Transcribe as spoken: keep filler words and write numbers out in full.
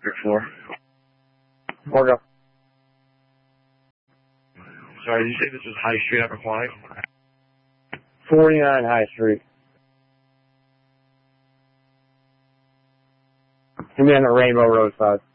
District four. Morgan. Sorry, did you say this was High Street, Aberquan? forty-nine High Street. Give me on the Rainbow Road side.